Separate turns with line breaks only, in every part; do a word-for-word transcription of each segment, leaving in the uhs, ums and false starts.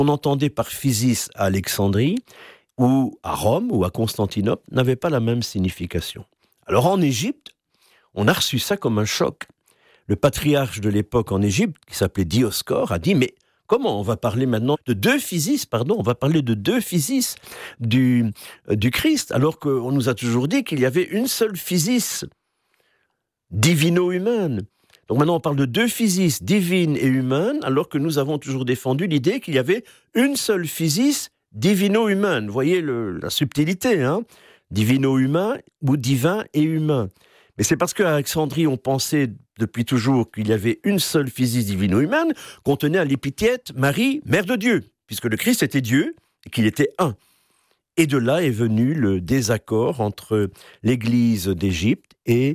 qu'on entendait par physis à Alexandrie, ou à Rome, ou à Constantinople, n'avait pas la même signification. Alors en Égypte, on a reçu ça comme un choc. Le patriarche de l'époque en Égypte, qui s'appelait Dioscore, a dit « Mais comment on va parler maintenant de deux physis, pardon, on va parler de deux physis du, euh, du Christ, alors qu'on nous a toujours dit qu'il y avait une seule physis divino-humaine. » Donc maintenant on parle de deux physis divines et humaines, alors que nous avons toujours défendu l'idée qu'il y avait une seule physis divino-humaine. Vous voyez le, la subtilité, hein, divino-humain ou divin et humain. Mais c'est parce qu'à Alexandrie, on pensait depuis toujours qu'il y avait une seule physis divino-humaine qu'on tenait à l'épithète Marie, mère de Dieu, puisque le Christ était Dieu et qu'il était un. Et de là est venu le désaccord entre l'Église d'Égypte et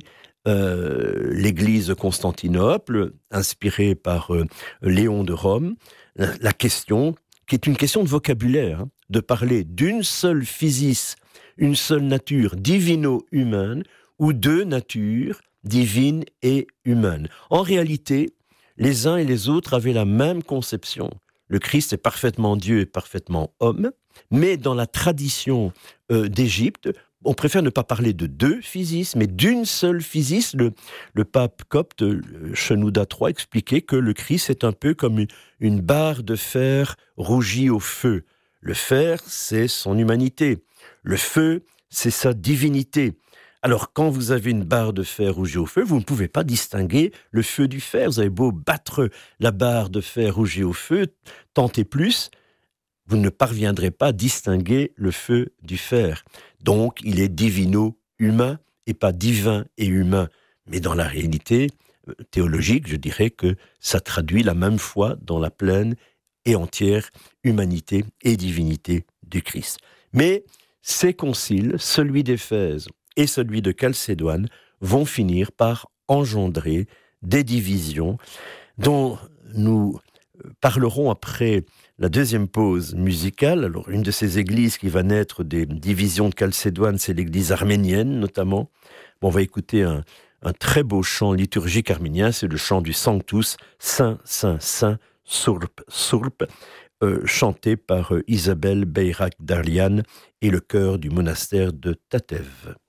euh, l'Église de Constantinople, inspirée par euh, Léon de Rome. La question, qui est une question de vocabulaire, hein, de parler d'une seule physis, une seule nature divino-humaine, ou deux natures, divines et humaines. En réalité, les uns et les autres avaient la même conception. Le Christ est parfaitement Dieu et parfaitement homme, mais dans la tradition euh, d'Égypte, on préfère ne pas parler de deux physis, mais d'une seule physis. Le, le pape copte, Shenouda trois, expliquait que le Christ est un peu comme une, une barre de fer rougie au feu. Le fer, c'est son humanité. Le feu, c'est sa divinité. Alors, quand vous avez une barre de fer rougie au feu, vous ne pouvez pas distinguer le feu du fer. Vous avez beau battre la barre de fer rougie au feu, tentez plus, vous ne parviendrez pas à distinguer le feu du fer. Donc, il est divino-humain et pas divin et humain. Mais dans la réalité théologique, je dirais que ça traduit la même foi dans la pleine et entière humanité et divinité du Christ. Mais ces conciles, celui d'Éphèse et celui de Chalcédoine, vont finir par engendrer des divisions dont nous parlerons après la deuxième pause musicale. Alors, une de ces églises qui va naître des divisions de Chalcédoine, c'est l'église arménienne, notamment. Bon, on va écouter un, un très beau chant liturgique arménien, c'est le chant du Sanctus, Saint, Saint, Saint, Surp, Surp, euh, chanté par euh, Isabelle Beyrak-Darlian et le chœur du monastère de Tatev.